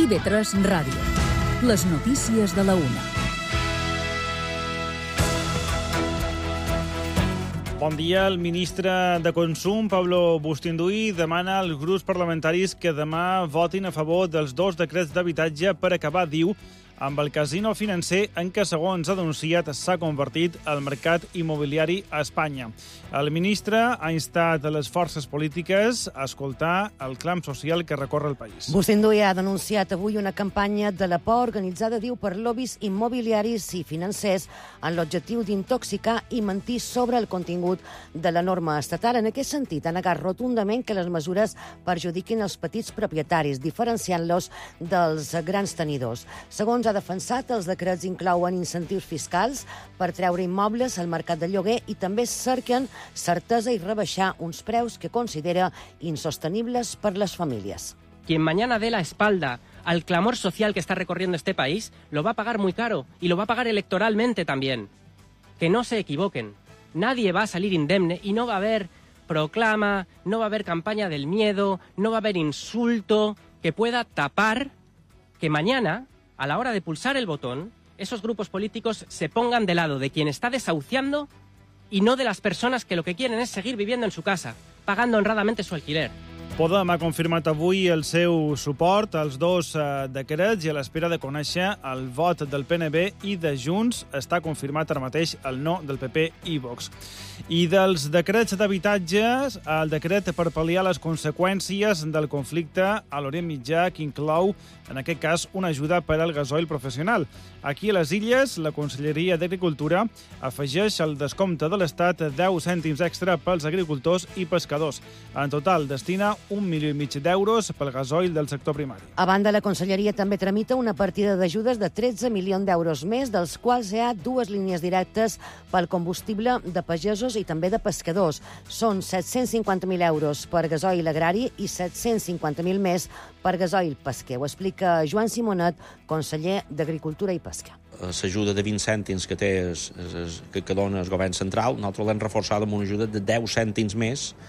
IB3 Ràdio. Les notícies de la una. Bon dia. El ministre de Consum, Pablo Bustinduy, demana als grups parlamentaris que demà votin a favor dels 2 decrets d'habitatge per acabar, diu, amb el casino financer en què, segons ha denunciat, s'ha convertit el mercat immobiliari a Espanya. El ministre ha instat a les forces polítiques a escoltar el clam social que recorre el país. Bustinduy ha denunciat avui una campanya de la por organitzada, diu, per lobbies immobiliaris i financers amb l'objectiu d'intoxicar i mentir sobre el contingut de la norma estatal. En aquest sentit, ha negat rotundament que les mesures perjudiquin els petits propietaris, diferenciant-los dels grans tenidors. Segons ha defensat, els decrets inclouen incentius fiscals per treure immobles al mercat de lloguer i també cerquen certesa i rebaixar uns preus que considera insostenibles per les famílies. Quien mañana dé la espalda al clamor social que está recorriendo este país, lo va a pagar muy caro y lo va a pagar electoralmente también. Que no se equivoquen. Nadie va a salir indemne y no va a haber proclama, no va a haber campaña del miedo, no va a haber insulto que pueda tapar que mañana, a la hora de pulsar el botón, esos grupos políticos se pongan del lado de quien está desahuciando y no de las personas que lo que quieren es seguir viviendo en su casa, pagando honradamente su alquiler. Podem ha confirmat avui el seu suport als 2 decrets i a l'espera de conèixer el vot del PNB i de Junts està confirmat ara mateix el no del PP i Vox. I dels decrets d'habitatges, el decret per pal·liar les conseqüències del conflicte a l'Orient Mitjà, que inclou, en aquest cas, una ajuda per al gasoil professional. Aquí a les Illes, la Conselleria d'Agricultura afegeix el descompte de l'Estat 10 cèntims extra pels agricultors i pescadors. En total, destina 1,5 milions d'euros pel gasoil del sector primari. A banda, la Conselleria també tramita una partida d'ajudes de 13 milions d'euros més, dels quals hi ha 2 línies directes pel combustible de pagesos i també de pescadors. Són 750.000 euros per gasoil agrari i 750.000 més per gasoil pesquer. Ho explica Joan Simonet, conseller d'Agricultura i Pesca. L'ajuda de 20 cèntims que dona el govern central, nosaltres l'hem reforçat amb una ajuda de 10 cèntims més